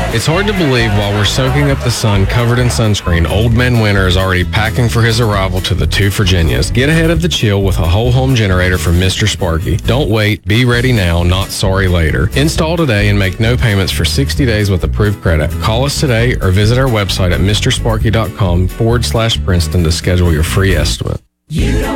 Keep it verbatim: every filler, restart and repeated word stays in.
It's hard to believe while we're soaking up the sun covered in sunscreen, Old Man Winter is already packing for his arrival to the two Virginias. Get ahead of the chill with a whole home generator from Mister Sparky. Don't wait. Be ready now, not sorry later. Install today and make no payments for sixty days with approved credit. Call us today or visit our website at mrsparky.com forward slash Princeton to schedule your free estimate. You